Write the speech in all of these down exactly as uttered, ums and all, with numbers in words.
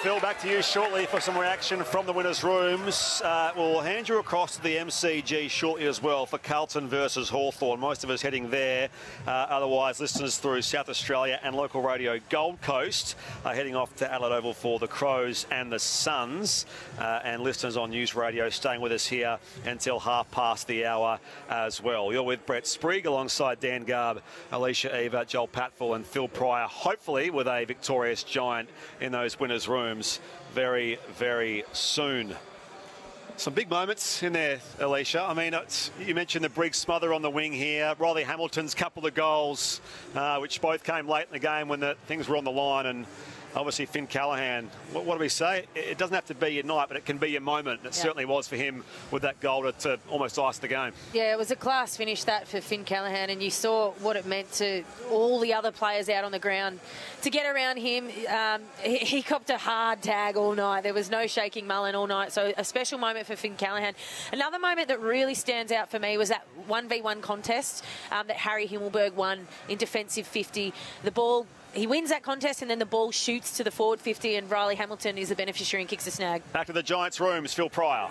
Phil, back to you shortly for some reaction from the winners' rooms. Uh, we'll hand you across to the M C G shortly as well for Carlton versus Hawthorn. Most of us heading there. Uh, otherwise, listeners through South Australia and local radio Gold Coast are heading off to Adelaide Oval for the Crows and the Suns. Uh, and listeners on News Radio staying with us here until half past the hour as well. You're with Brett Sprigg alongside Dan Garb, Alicia Eva, Joel Patfull and Phil Pryor, hopefully with a victorious Giant in those winners' rooms very, very soon. Some big moments in there, Alicia. I mean, it's, you mentioned the Briggs smother on the wing here. Riley Hamilton's couple of goals, uh, which both came late in the game when the things were on the line. And obviously, Finn Callaghan, what, what do we say? It doesn't have to be your night, but it can be your moment. And it yeah. certainly was for him with that goal to, to almost ice the game. Yeah, it was a class finish, that, for Finn Callaghan. And you saw what it meant to all the other players out on the ground to get around him. Um, he, he copped a hard tag all night. There was no shaking Mullen all night. So a special moment for Finn Callaghan. Another moment that really stands out for me was that one v one contest um, that Harry Himmelberg won in defensive fifty. The ball... He wins that contest and then the ball shoots to the forward fifty and Riley Hamilton is the beneficiary and kicks the snag. Back to the Giants' rooms, Phil Pryor.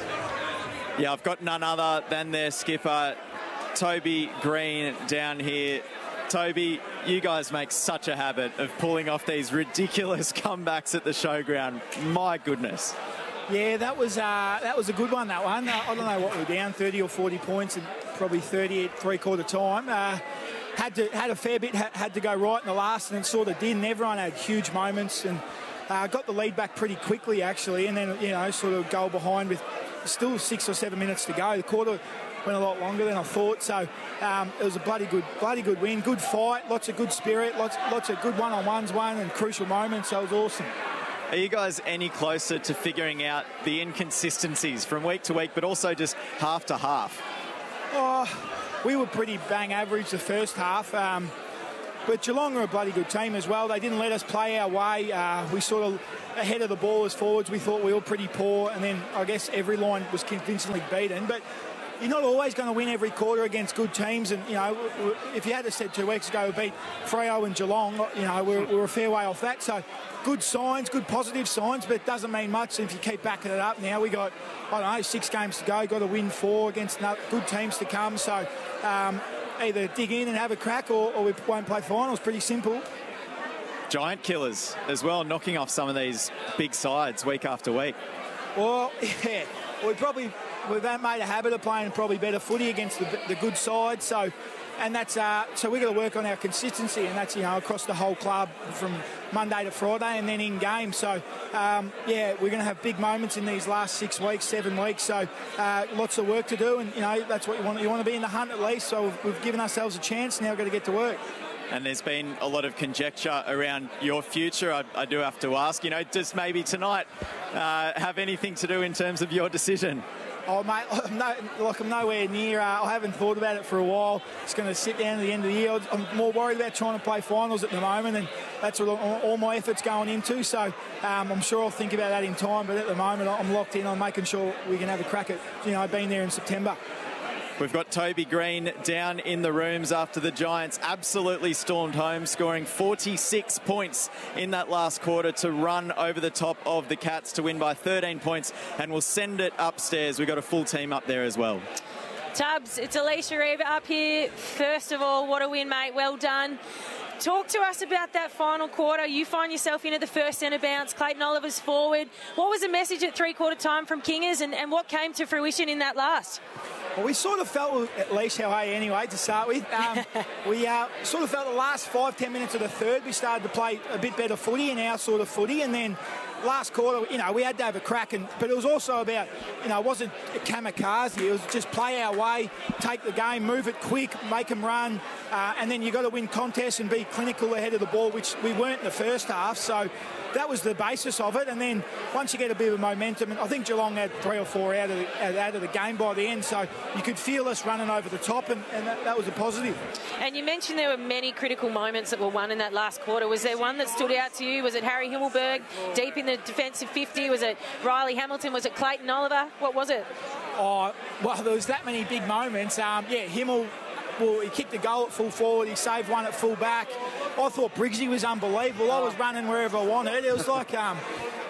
Yeah, I've got none other than their skipper, Toby Green, down here. Toby, you guys make such a habit of pulling off these ridiculous comebacks at the showground. My goodness. Yeah, that was uh, that was a good one, that one. Uh, I don't know what we were down, thirty or forty points and probably thirty at three-quarter time. Uh, Had to had a fair bit had, had to go right in the last, and it sort of did. And everyone had huge moments, and uh, got the lead back pretty quickly actually. And then you know sort of goal behind with still six or seven minutes to go. The quarter went a lot longer than I thought. So um, it was a bloody good bloody good win. Good fight, lots of good spirit, lots lots of good one-on-ones, won and crucial moments. So it was awesome. Are you guys any closer to figuring out the inconsistencies from week to week, but also just half to half? Oh. We were pretty bang average the first half, um, but Geelong are a bloody good team as well. They didn't let us play our way. Uh, we sort of, ahead of the ball as forwards, we thought we were pretty poor, and then I guess every line was convincingly beaten. But you're not always going to win every quarter against good teams, and, you know, if you had us said two weeks ago we beat Freo and Geelong, you know, we're, we're a fair way off that. So good signs, good positive signs, but it doesn't mean much if you keep backing it up. Now we got, I don't know, six games to go, got to win four against good teams to come. So um, either dig in and have a crack or, or we won't play finals. Pretty simple. Giant killers as well, knocking off some of these big sides week after week. Well, yeah, we probably we've made a habit of playing probably better footy against the, the good side. So, and that's uh, so we've got to work on our consistency, and that's you know across the whole club from Monday to Friday, and then in game. So, um, yeah, we're going to have big moments in these last six weeks, seven weeks. So, uh, lots of work to do, and you know that's what you want. You want to be in the hunt at least. So we've, we've given ourselves a chance. Now we've got to get to work. And there's been a lot of conjecture around your future. I, I do have to ask, you know, does maybe tonight uh, have anything to do in terms of your decision? Oh, mate, I'm no, like I'm nowhere near. Uh, I haven't thought about it for a while. It's going to sit down at the end of the year. I'm more worried about trying to play finals at the moment, and that's what all, all my effort's going into. So um, I'm sure I'll think about that in time. But at the moment, I'm locked in on making sure we can have a crack at, you know, being there in September. We've got Toby Green down in the rooms after the Giants absolutely stormed home, scoring forty-six points in that last quarter to run over the top of the Cats to win by thirteen points, and we'll send it upstairs. We've got a full team up there as well. Tubbs, it's Alicia Eva up here. First of all, what a win, mate. Well done. Talk to us about that final quarter. You find yourself in at the first centre bounce. Clayton Oliver's forward. What was the message at three-quarter time from Kingers, and, and what came to fruition in that last? Well, we sort of felt, at least how I anyway, to start with, um, we uh, sort of felt the last five, ten minutes of the third, we started to play a bit better footy in our sort of footy, and then last quarter, you know, we had to have a crack, and but it was also about, you know, it wasn't a kamikaze, it was just play our way, take the game, move it quick, make them run, uh, and then you've got to win contests and be clinical ahead of the ball, which we weren't in the first half, so that was the basis of it. And then once you get a bit of momentum, and I think Geelong had three or four out of the, out of the game by the end, so you could feel us running over the top, and, and that, that was a positive. And you mentioned there were many critical moments that were won in that last quarter. Was there one that stood out to you? Was it Harry Himmelberg deep in the defensive fifty? Was it Riley Hamilton? Was it Clayton Oliver? What was it? Oh, well, there was that many big moments. Um, yeah, Himmel, well, he kicked a goal at full forward. He saved one at full back. I thought Briggsy was unbelievable. I was running wherever I wanted. It was like, um,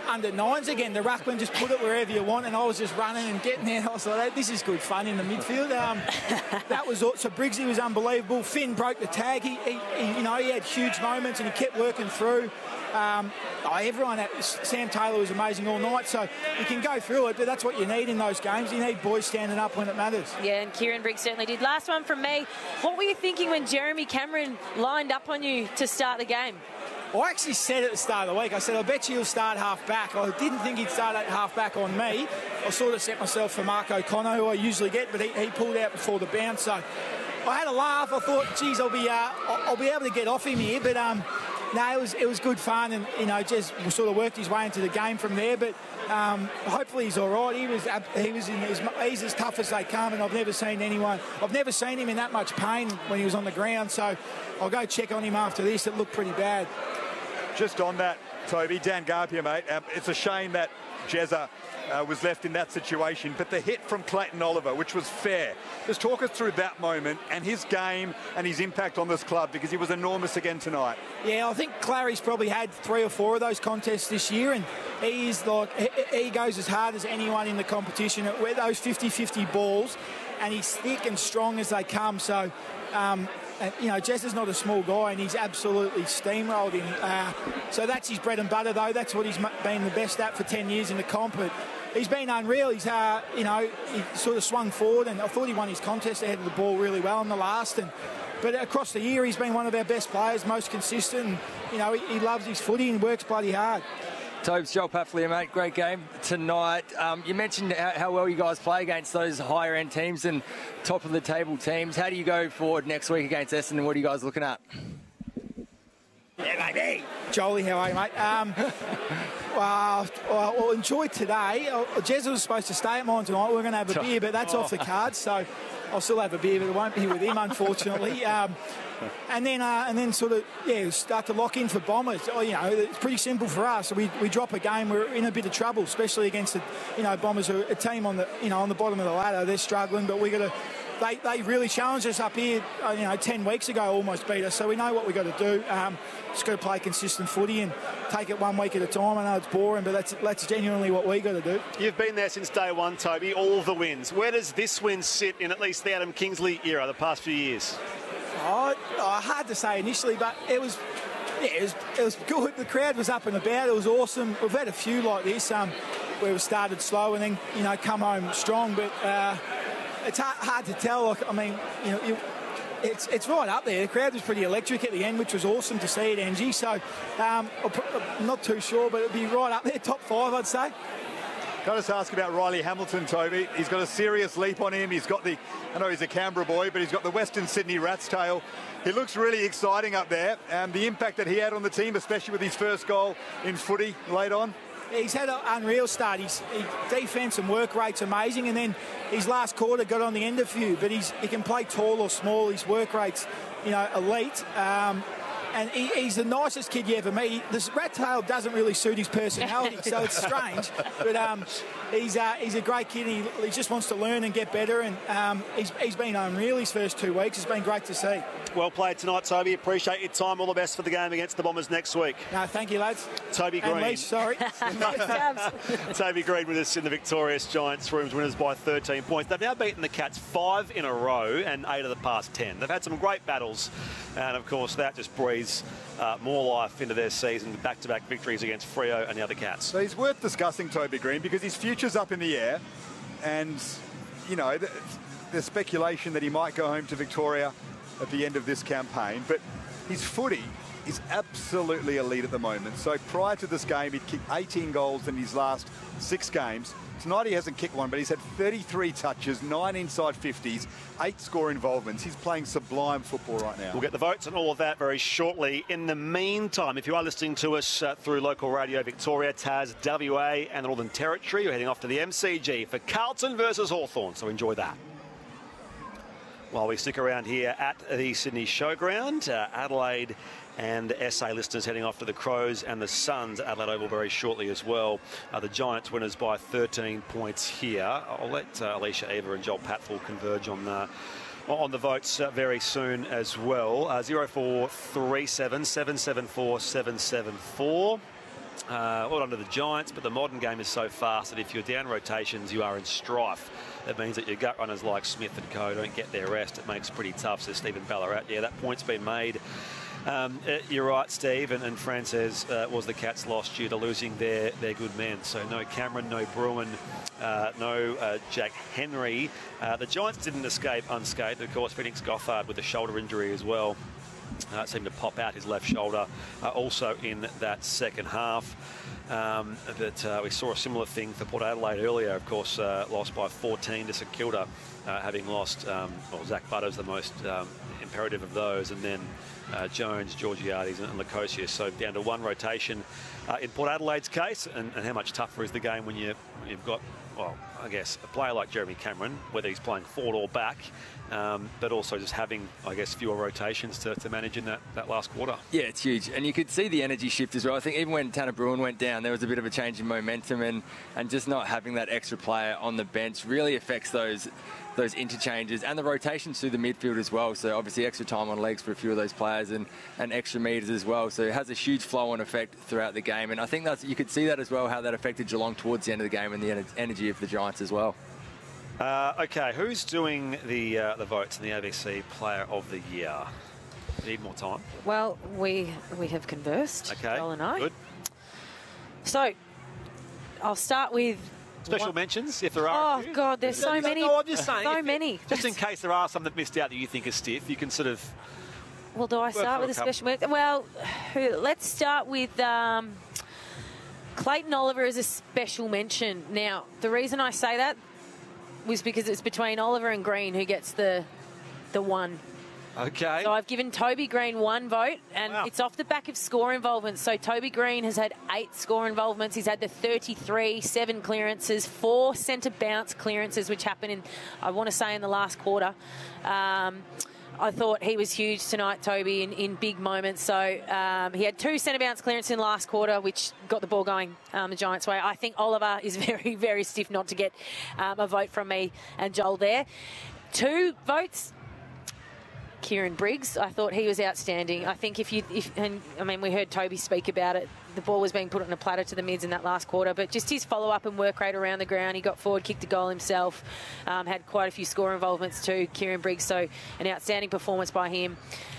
under nines again. The ruckman just put it wherever you want, and I was just running and getting there. I was like, this is good fun in the midfield. Um, that was all, so Briggsy was unbelievable. Finn broke the tag. He, he, he, you know, he had huge moments and he kept working through. Um, oh, everyone, at, Sam Taylor was amazing all night, so you can go through it, but that's what you need in those games. You need boys standing up when it matters. Yeah, and Kieran Briggs certainly did. Last one from me. What were you thinking when Jeremy Cameron lined up on you to start the game? I actually said at the start of the week, I said, I bet you he'll start half back. I didn't think he'd start at half back on me. I sort of set myself for Mark O'Connor, who I usually get, but he, he pulled out before the bounce, so I had a laugh. I thought, geez, I'll be, uh, I'll, I'll be able to get off him here, but um, no, it was it was good fun, and you know, just sort of worked his way into the game from there. But um, hopefully he's all right. He was he was in his, he's as tough as they come, and I've never seen anyone. I've never seen him in that much pain when he was on the ground. So I'll go check on him after this. It looked pretty bad. Just on that, Toby, Dan Garpier, mate. Um, it's a shame that Jezza uh, was left in that situation, but the hit from Clayton Oliver, which was fair. Just talk us through that moment and his game and his impact on this club, because he was enormous again tonight. Yeah, I think Clary's probably had three or four of those contests this year, and he is like he, he goes as hard as anyone in the competition with those fifty fifty balls, and he's thick and strong as they come. So. Um, And, you know, Jess is not a small guy, and he's absolutely steamrolled him. Uh, so that's his bread and butter, though. That's what he's been the best at for ten years in the comp. But he's been unreal. He's, uh, you know, he sort of swung forward, and I thought he won his contest ahead of the ball really well in the last. And but across the year, he's been one of our best players, most consistent. And, you know, he, he loves his footy and works bloody hard. Tobes, Joel Pafflier, mate, great game tonight. Um, you mentioned how, how well you guys play against those higher-end teams and top-of-the-table teams. How do you go forward next week against Essendon? What are you guys looking at? Yeah, baby. Jolie, how are you, mate? Um, well, well, enjoy today. Jez was supposed to stay at mine tonight. We're going to have a beer, but that's off the cards, so I'll still have a beer, but it won't be with him, unfortunately. Um, and then, uh, and then, sort of, yeah, start to lock in for Bombers. Oh, you know, it's pretty simple for us. We we drop a game, we're in a bit of trouble, especially against the, you know, Bombers are a team on the, you know, on the bottom of the ladder. They're struggling, but we got to. They, they really challenged us up here, uh, you know, ten weeks ago, almost beat us. So we know what we've got to do. Um, just got to play consistent footy and take it one week at a time. I know it's boring, but that's that's genuinely what we got to do. You've been there since day one, Toby, all of the wins. Where does this win sit in at least the Adam Kingsley era, the past few years? Oh, oh, hard to say initially, but it was, yeah, it was, it was good. The crowd was up and about. It was awesome. We've had a few like this um, where we started slow and then, you know, come home strong, but uh, it's hard, hard to tell. Like, I mean, you know, you, it's it's right up there. The crowd was pretty electric at the end, which was awesome to see at Angie. So um, I'm not too sure, but it'd be right up there, top five, I'd say. Can I just ask about Riley Hamilton, Toby? He's got a serious leap on him. He's got the, I know he's a Canberra boy, but he's got the Western Sydney Rat's tail. He looks really exciting up there. Um, the impact that he had on the team, especially with his first goal in footy late on. He's had an unreal start. His he, defence and work rate's amazing, and then his last quarter got on the end of few. But he's he can play tall or small. His work rate's, you know, elite. Um, And he, he's the nicest kid you ever meet. This rat tail doesn't really suit his personality, so it's strange. But um, he's uh, he's a great kid. He, he just wants to learn and get better. And um, he's, he's been unreal his first two weeks. It's been great to see. Well played tonight, Toby. Appreciate your time. All the best for the game against the Bombers next week. No, thank you, lads. Toby Green. And Leach, sorry. Toby Green with us in the victorious Giants Rooms, winners by thirteen points. They've now beaten the Cats five in a row and eight of the past ten. They've had some great battles, and of course that just breathes uh, more life into their season. Back-to-back victories against Freo and the other Cats. So he's worth discussing, Toby Green, because his future's up in the air, and you know the, the speculation that he might go home to Victoria at the end of this campaign, but his footy is absolutely elite at the moment. So prior to this game, he'd kicked eighteen goals in his last six games. Tonight he hasn't kicked one, but he's had thirty-three touches, nine inside fifties, eight score involvements. He's playing sublime football right now. We'll get the votes on all of that very shortly. In the meantime, if you are listening to us uh, through local radio Victoria, Taz, W A and the Northern Territory, you're heading off to the M C G for Carlton versus Hawthorn, so enjoy that. While we stick around here at the Sydney Showground, uh, Adelaide and S A listeners heading off to the Crows and the Suns at Adelaide Oval very shortly as well. Uh, the Giants winners by thirteen points here. I'll let uh, Alicia Eva and Joel Patfull converge on the on the votes uh, very soon as well. Uh, zero four three seven, seven seven four, seven seven four. Uh, well, under the Giants, but the modern game is so fast that if you're down rotations, you are in strife. That means that your gut runners like Smith and co don't get their rest. It makes it pretty tough, says Stephen Ballarat. Yeah, that point's been made. Um, uh, you're right, Steve, and, and Fran says uh, was the Cats lost due to losing their, their good men. So no Cameron, no Bruin, uh, no uh, Jack Henry. Uh, the Giants didn't escape unscathed. Of course, Phoenix Goffard with a shoulder injury as well. Uh, seemed to pop out his left shoulder uh, also in that second half. Um, but uh, we saw a similar thing for Port Adelaide earlier, of course, uh, lost by fourteen to St Kilda, uh, having lost, um, well, Zach Butters the most um, imperative of those, and then uh, Jones, Georgiades and Lukosius. So down to one rotation uh, in Port Adelaide's case. And, and how much tougher is the game when you, you've got, well, I guess, a player like Jeremy Cameron, whether he's playing forward or back, um, but also just having, I guess, fewer rotations to, to manage in that, that last quarter. Yeah, it's huge. And you could see the energy shift as well. I think even when Tanner Bruin went down, there was a bit of a change in momentum, and, and just not having that extra player on the bench really affects those those interchanges and the rotations through the midfield as well. So obviously extra time on legs for a few of those players, and, and extra metres as well. So it has a huge flow-on effect throughout the game. And I think that's, you could see that as well, how that affected Geelong towards the end of the game and the energy of the Giants as well. Uh, okay, who's doing the uh, the votes in the A B C Player of the Year? Need more time? Well, we we have conversed, Okay, Joel and I. good. So, I'll start with... Special what? mentions, if there are. Oh, a few. God, there's so No, many. No, I'm just saying. So if, many. Just in case there are some that missed out that you think are stiff, you can sort of... Well, do I start for with a a special mention? Well, who, let's start with... Um, Clayton Oliver is a special mention. Now, the reason I say that was because it's between Oliver and Green who gets the the one. Okay. So I've given Toby Green one vote, and Wow. it's off the back of score involvement. So Toby Green has had eight score involvements. He's had the thirty-three, seven clearances, four centre bounce clearances, which happened in, I want to say, in the last quarter. Um, I thought he was huge tonight, Toby, in, in big moments. So um, he had two centre bounce clearances in the last quarter, which got the ball going um, the Giants' way. I think Oliver is very, very stiff not to get um, a vote from me and Joel there. Two votes. Kieran Briggs, I thought he was outstanding. I think if you, if, and I mean, we heard Toby speak about it. The ball was being put on a platter to the mids in that last quarter, but just his follow-up and work rate around the ground. He got forward, kicked a goal himself, um, had quite a few score involvements too, Kieran Briggs, so an outstanding performance by him.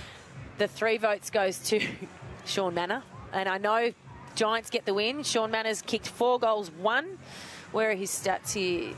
The three votes goes to Sean Manor, and I know Giants get the win. Sean Manor's kicked four goals, one. Where are his stats here?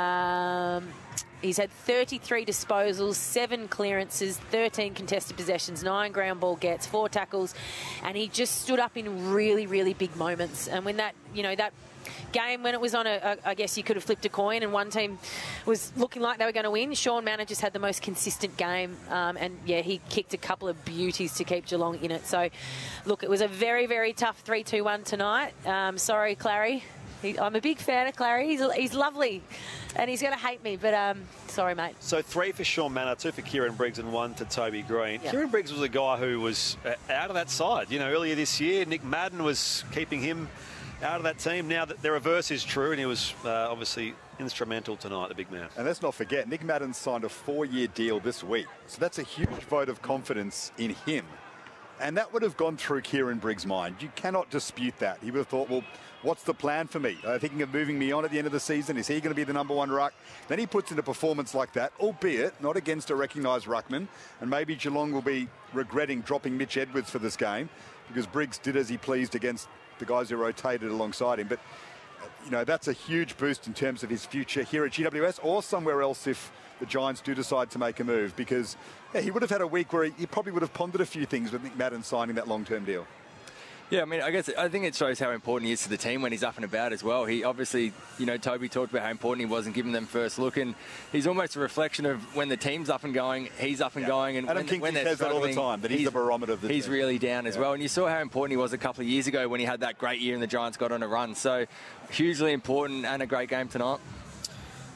Um... He's had thirty-three disposals, seven clearances, thirteen contested possessions, nine ground ball gets, four tackles, and he just stood up in really, really big moments. And when that, you know, that game when it was on a, a I guess you could have flipped a coin and one team was looking like they were going to win, Sean Manor just had the most consistent game, um, and yeah, he kicked a couple of beauties to keep Geelong in it. So, look, it was a very, very tough three two one tonight. Um, sorry, Clary. He, I'm a big fan of Clary. He's, he's lovely. And he's going to hate me, but um, sorry, mate. So three for Sean Manor, two for Kieran Briggs, and one to Toby Green. Yep. Kieran Briggs was a guy who was uh, out of that side. You know, earlier this year, Nick Madden was keeping him out of that team. Now that the reverse is true, and he was uh, obviously instrumental tonight, the big man. And let's not forget, Nick Madden signed a four-year deal this week. So that's a huge vote of confidence in him. And that would have gone through Kieran Briggs' mind. You cannot dispute that. He would have thought, well, what's the plan for me? Uh, thinking of moving me on at the end of the season. Is he going to be the number one ruck? Then he puts in a performance like that, albeit not against a recognised ruckman. And maybe Geelong will be regretting dropping Mitch Edwards for this game because Briggs did as he pleased against the guys who rotated alongside him. But, you know, that's a huge boost in terms of his future here at G W S or somewhere else if the Giants do decide to make a move, because yeah, he would have had a week where he, he probably would have pondered a few things with Nick Madden signing that long-term deal. Yeah, I mean, I guess I think it shows how important he is to the team when he's up and about as well. He obviously, you know, Toby talked about how important he was in giving them first look, and he's almost a reflection of when the team's up and going, he's up and yeah. going, and Adam when, King when they're says that all the struggling, time, that he's, he's the barometer of the He's team. really down as yeah. well, and you saw how important he was a couple of years ago when he had that great year and the Giants got on a run. So hugely important and a great game tonight.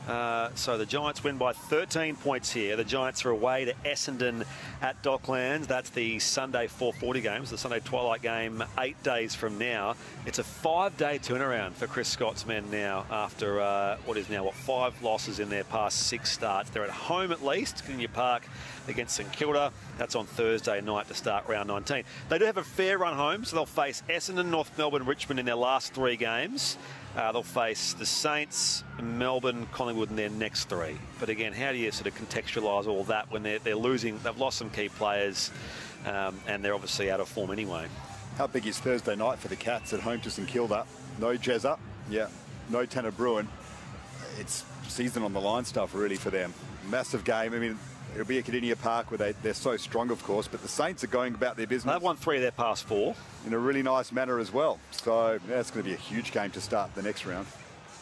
Uh, so the Giants win by thirteen points here. The Giants are away to Essendon at Docklands. That's the Sunday four forty games, the Sunday twilight game, eight days from now. It's a five-day turnaround for Chris Scott's men now after uh, what is now, what, five losses in their past six starts. They're at home at least, Kardinia Park against St Kilda. That's on Thursday night to start round nineteen. They do have a fair run home, so they'll face Essendon, North Melbourne, Richmond in their last three games. Uh, they'll face the Saints, Melbourne, Collingwood in their next three. But again, how do you sort of contextualise all that when they're, they're losing? They've lost some key players um, and they're obviously out of form anyway. How big is Thursday night for the Cats at home to St Kilda? No Jezza, yeah, no Tanner Bruin. It's season on the line stuff really for them. Massive game. I mean, it'll be at Kardinia Park where they, they're so strong, of course, but the Saints are going about their business. They've won three of their past four. In a really nice manner as well. So that's yeah, going to be a huge game to start the next round.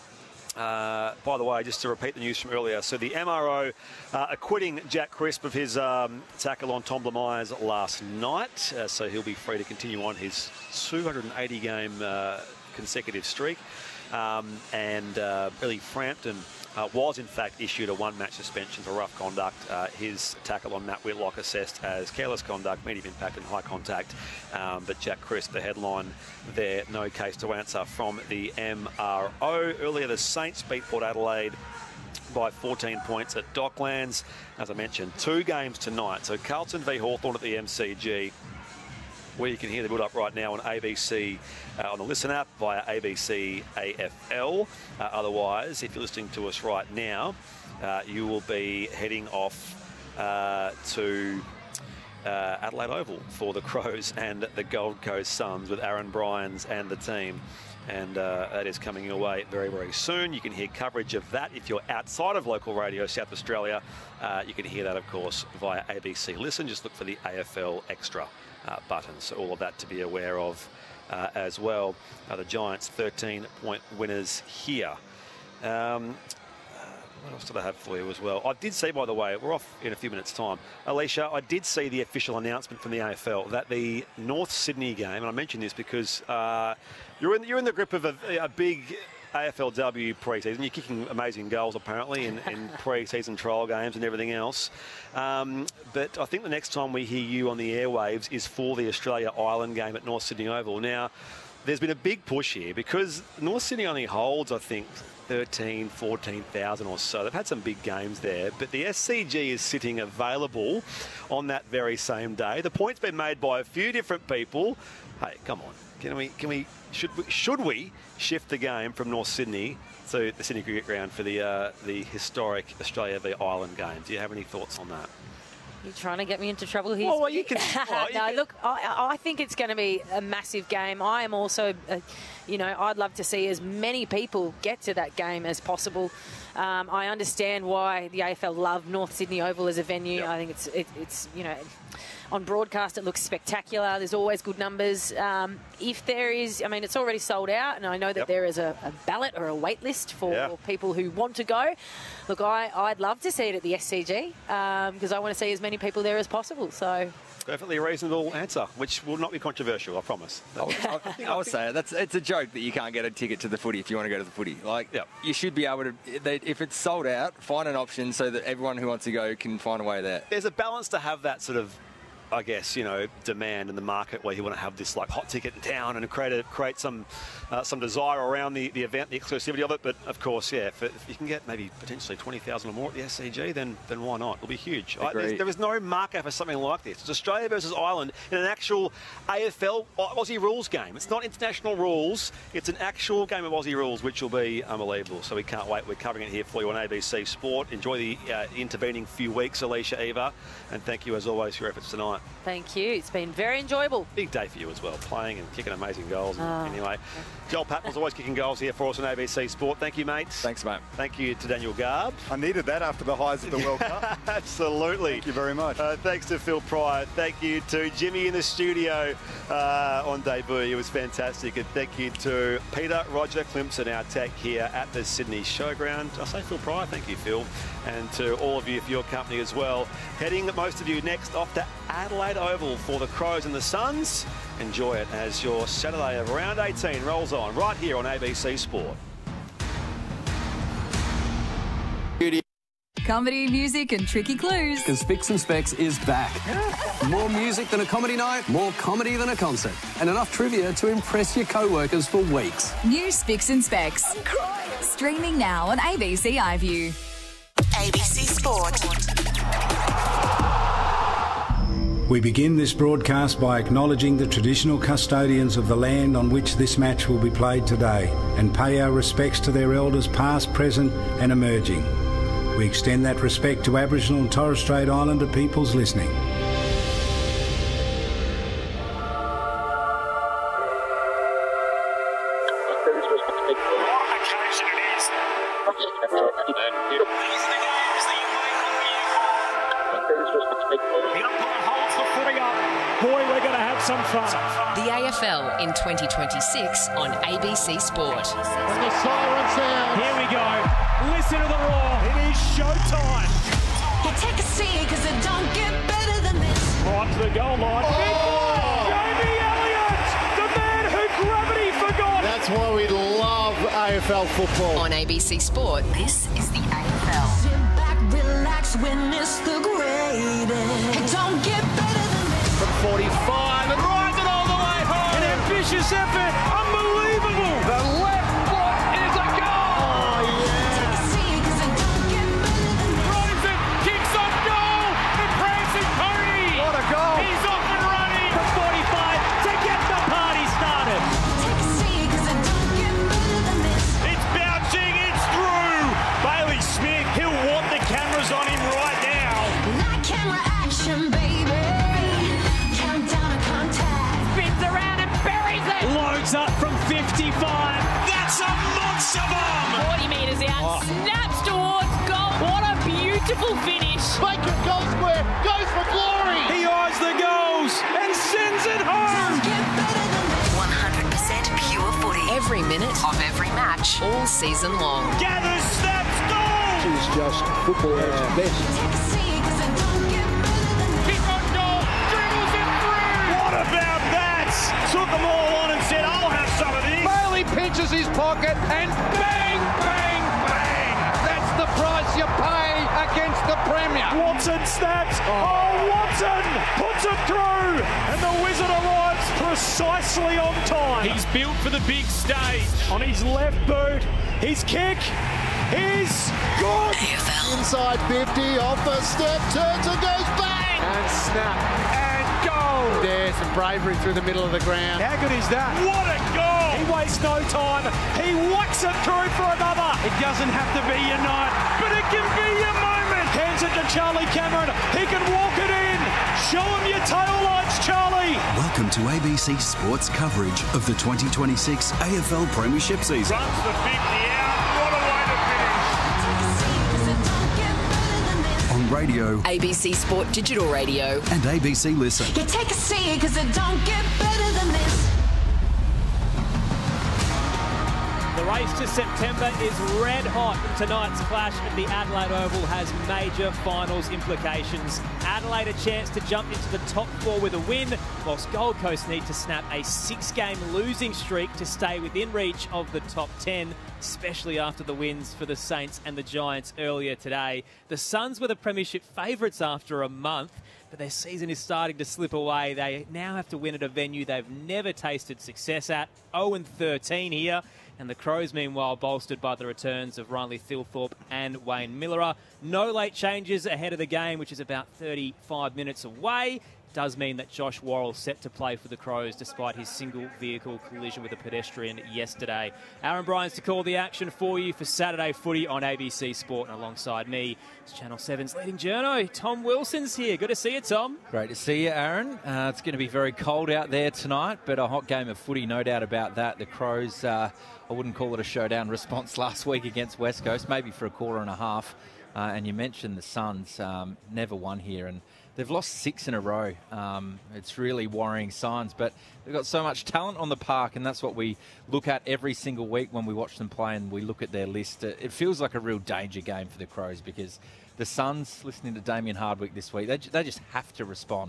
Uh, by the way, just to repeat the news from earlier, so the M R O uh, acquitting Jack Crisp of his um, tackle on Tom Myers last night, uh, so he'll be free to continue on his two hundred eighty game uh, consecutive streak. Um, and uh, Billy Frampton uh, was in fact issued a one-match suspension for rough conduct. Uh, his tackle on Matt Whitlock assessed as careless conduct, medium impact and high contact. Um, but Jack Crisp, the headline there, no case to answer from the M R O. Earlier, the Saints beat Port Adelaide by fourteen points at Docklands. As I mentioned, two games tonight. So Carlton v Hawthorn at the M C G, where you can hear the build-up right now on A B C, uh, on the Listen app via A B C A F L. Uh, otherwise, if you're listening to us right now, uh, you will be heading off uh, to uh, Adelaide Oval for the Crows and the Gold Coast Suns with Aaron Bryans and the team. And uh, that is coming your way very, very soon. You can hear coverage of that if you're outside of local radio South Australia. Uh, you can hear that, of course, via A B C Listen. Just look for the A F L Extra uh, button. So all of that to be aware of uh, as well. Uh, the Giants thirteen point winners here. Um, What else did I have for you as well? I did see, by the way, we're off in a few minutes' time. Alicia, I did see the official announcement from the A F L that the North Sydney game, and I mention this because uh, you're in you're in the grip of a, a big A F L W pre-season. You're kicking amazing goals, apparently, in, in pre-season trial games and everything else. Um, but I think the next time we hear you on the airwaves is for the Australia-Ireland game at North Sydney Oval. Now, there's been a big push here because North Sydney only holds, I think, thirteen, fourteen thousand or so. They've had some big games there, but the S C G is sitting available on that very same day. The point's been made by a few different people. Hey, come on. Can we, can we, should we, should we shift the game from North Sydney to the Sydney Cricket Ground for the, uh, the historic Australia v Ireland game? Do you have any thoughts on that? You're trying to get me into trouble here. Well, well, you can, well, you no, can... look, I, I think it's going to be a massive game. I am also, uh, you know, I'd love to see as many people get to that game as possible. Um, I understand why the A F L love North Sydney Oval as a venue. Yep. I think it's, it, it's, you know, on broadcast it looks spectacular. There's always good numbers. Um, if there is, I mean, it's already sold out, and I know that yep. there is a, a ballot or a wait list for yeah. people who want to go. Look, I, I'd love to see it at the S C G because um, I want to see as many people there as possible. So. Perfectly reasonable answer, which will not be controversial, I promise. I would, I, I would say that's it's a joke that you can't get a ticket to the footy if you want to go to the footy. Like, yep. you should be able to, they, if it's sold out, find an option so that everyone who wants to go can find a way there. There's a balance to have that sort of, I guess, you know, demand in the market where you want to have this like hot ticket in town and create a, create some uh, some desire around the, the event, the exclusivity of it. But of course, yeah, if, if you can get maybe potentially twenty thousand or more at the S C G, then then why not? It'll be huge. I, there is no market for something like this. It's Australia versus Ireland in an actual A F L Aussie rules game. It's not international rules. It's an actual game of Aussie rules, which will be unbelievable. So we can't wait. We're covering it here for you on A B C Sport. Enjoy the uh, intervening few weeks, Alicia, Eva, and thank you as always for your efforts tonight. Thank you. It's been very enjoyable. Big day for you as well, playing and kicking amazing goals. Oh. Anyway, Joel Patton's always kicking goals here for us on A B C Sport. Thank you, mate. Thanks, mate. Thank you to Daniel Garb. I needed that after the highs of the World Cup. Absolutely. Thank you very much. Uh, thanks to Phil Pryor. Thank you to Jimmy in the studio uh, on debut. It was fantastic. And thank you to Peter Roger Clemson, our tech here at the Sydney Showground. I say Phil Pryor. Thank you, Phil. And to all of you for your company as well. Heading, most of you, next off to Adelaide Oval for the Crows and the Suns. Enjoy it as your Saturday of round eighteen rolls on right here on A B C Sport. Comedy, music and tricky clues. Because Spicks and Specs is back. More music than a comedy night, more comedy than a concert, and enough trivia to impress your co-workers for weeks. New Spicks and Specs. I'm crying. Streaming now on A B C iView. A B C Sport. We begin this broadcast by acknowledging the traditional custodians of the land on which this match will be played today and pay our respects to their elders past, present and emerging. We extend that respect to Aboriginal and Torres Strait Islander peoples listening. Some fun. The A F L in twenty twenty-six on A B C Sport. When the siren sounds. Here we go. Listen to the roar. It is showtime. You take a seat because it don't get better than this. Right to the goal line. Oh. Jamie Elliott, the man who gravity forgot. That's why we love A F L football. On A B C Sport, this is the A F L. Sit back, relax, witness the greatest. It don't get better than this. From forty-five and rides it all the way home. An ambitious effort. Unbelievable. The left foot is a goal. Oh, yeah. Take a seat because it don't get better than this. Rosen kicks off goal. And Branson Cody. What a goal. He's off and running. From forty-five to get the party started. Take a seat because it don't get better than this. It's bouncing. It's through. Bailey Smith. He'll want the cameras on him right now. Not camera action, baby. Loads up from fifty-five. That's a monster bomb. forty metres out. Oh. Snaps towards goal. What a beautiful finish. Bacon goal square. Goes for glory. He eyes the goals and sends it home. one hundred percent pure footy. Every minute of every match all season long. Gathers, snaps, goal. She's just football at its best. Kick on goal. Dribbles it through. What about that? Took them all on and said, I'll have some of these. Bailey pinches his pocket and bang, bang, bang. That's the price you pay against the Premier. Watson snaps. Oh, oh Watson puts it through. And the Wizard arrives precisely on time. He's built for the big stage. On his left boot, his kick is good. A F L. Inside fifty, off a step, turns and goes bang. And snap. And goal. There's some bravery through the middle of the ground. How good is that? What a goal. He wastes no time. He whacks it through for another. It doesn't have to be your night, but it can be your moment. Hands it to Charlie Cameron. He can walk it in. Show him your tail lights, Charlie. Welcome to A B C Sports coverage of the twenty twenty-six A F L Premiership season. Runs the fifty out. What a way to finish. On radio, A B C Sport Digital Radio, and A B C Listen. You take a seat because it don't get better than this. The race to September is red hot. Tonight's clash at the Adelaide Oval has major finals implications. Adelaide a chance to jump into the top four with a win, whilst Gold Coast need to snap a six-game losing streak to stay within reach of the top ten, especially after the wins for the Saints and the Giants earlier today. The Suns were the premiership favourites after a month, but their season is starting to slip away. They now have to win at a venue they've never tasted success at. oh and thirteen here. And the Crows, meanwhile, bolstered by the returns of Riley Thilthorpe and Wayne Millerer. No late changes ahead of the game, which is about thirty-five minutes away. Does mean that Josh Worrell set to play for the Crows despite his single vehicle collision with a pedestrian yesterday. Aaron Bryans to call the action for you for Saturday footy on A B C Sport, and alongside me is Channel seven's leading journo, Tom Wilson's here. Good to see you, Tom. Great to see you, Aaron. Uh, it's going to be very cold out there tonight, but a hot game of footy, no doubt about that. The Crows, uh, I wouldn't call it a showdown response last week against West Coast, maybe for a quarter and a half. Uh, and you mentioned the Suns, um, never won here, and they've lost six in a row. Um, it's really worrying signs, but they've got so much talent on the park, and that's what we look at every single week when we watch them play and we look at their list. It feels like a real danger game for the Crows because the Suns, listening to Damien Hardwick this week, they, they just have to respond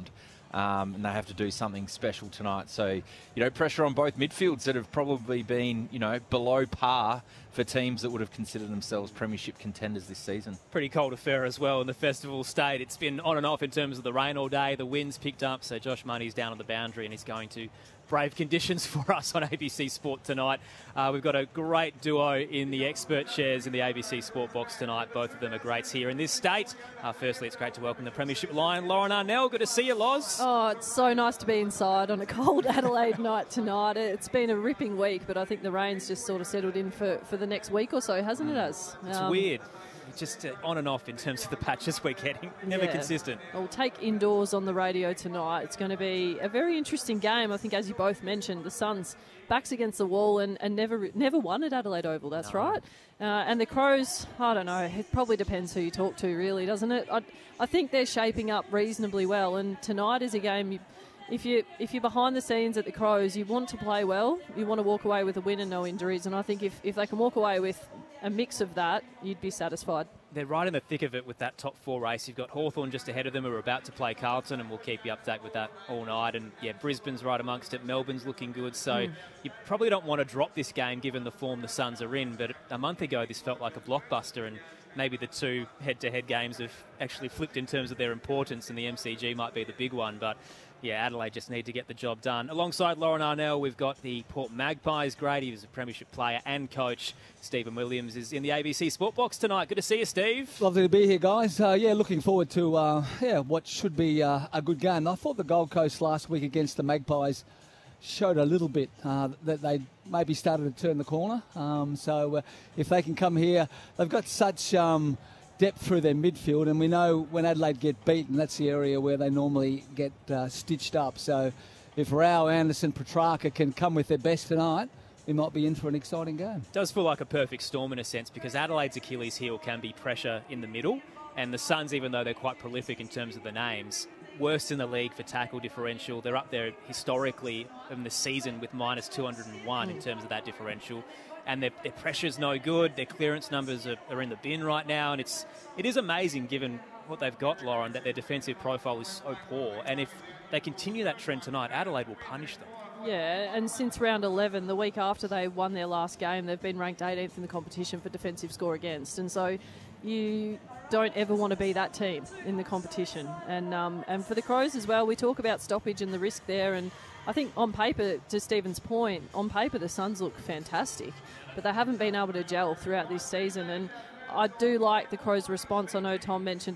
Um, and they have to do something special tonight. So, you know, pressure on both midfields that have probably been, you know, below par for teams that would have considered themselves premiership contenders this season. Pretty cold affair as well in the Festival State. It's been on and off in terms of the rain all day. The wind's picked up, so Josh Money's down on the boundary and he's going to brave conditions for us on A B C Sport tonight. Uh, we've got a great duo in the expert chairs in the A B C Sport box tonight. Both of them are greats here in this state. Uh, firstly, it's great to welcome the Premiership Lion, Lauren Arnell. Good to see you, Loz. Oh, it's so nice to be inside on a cold Adelaide night tonight. It's been a ripping week, but I think the rain's just sort of settled in for, for the next week or so, hasn't it, Az? It's Um, weird. Just uh, on and off in terms of the patches we're getting. Never Yeah. consistent. We'll take indoors on the radio tonight. It's going to be a very interesting game. I think, as you both mentioned, the Suns backs against the wall and, and never never won at Adelaide Oval. That's No. right. Uh, and the Crows, I don't know. It probably depends who you talk to, really, doesn't it? I, I think they're shaping up reasonably well. And tonight is a game. You, If you if you're behind the scenes at the Crows, you want to play well. You want to walk away with a win and no injuries. And I think if, if they can walk away with a mix of that, you'd be satisfied. They're right in the thick of it with that top four race. You've got Hawthorn just ahead of them who are about to play Carlton, and we'll keep you updated with that all night. And, yeah, Brisbane's right amongst it. Melbourne's looking good. So Mm. you probably don't want to drop this game given the form the Suns are in. But a month ago, this felt like a blockbuster, and maybe the two head-to-head games have actually flipped in terms of their importance, and the M C G might be the big one. But, yeah, Adelaide just need to get the job done. Alongside Lauren Arnell, we've got the Port Magpies great. He was a premiership player and coach. Stephen Williams is in the A B C Sport box tonight. Good to see you, Steve. Lovely to be here, guys. Uh, yeah, looking forward to uh, yeah what should be uh, a good game. I thought the Gold Coast last week against the Magpies showed a little bit uh, that they maybe started to turn the corner. Um, so uh, if they can come here, they've got such um, depth through their midfield, and we know when Adelaide get beaten, that's the area where they normally get uh, stitched up. So if Rao, Anderson, Petrarca can come with their best tonight, we might be in for an exciting game. Does feel like a perfect storm in a sense, because Adelaide's Achilles heel can be pressure in the middle, and the Suns, even though they're quite prolific in terms of the names, worst in the league for tackle differential. They're up there historically in the season with minus two hundred one mm. in terms of that differential. And their, their pressure's no good. Their clearance numbers are, are in the bin right now. And it's it is amazing, given what they've got, Lauren, that their defensive profile is so poor. And if they continue that trend tonight, Adelaide will punish them. Yeah, and since round eleven, the week after they won their last game, they've been ranked eighteenth in the competition for defensive score against. And so you don't ever want to be that team in the competition. And um, and for the Crows as well, we talk about stoppage and the risk there. And I think on paper, to Stephen's point, on paper the Suns look fantastic, but they haven't been able to gel throughout this season. And I do like the Crows' response. I know Tom mentioned